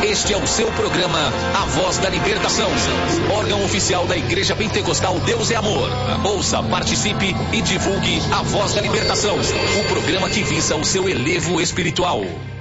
Este é o seu programa, A Voz da Libertação, órgão oficial da Igreja Pentecostal Deus é Amor. Ouça, participe e divulgue A Voz da Libertação, o programa que visa o seu elevo espiritual.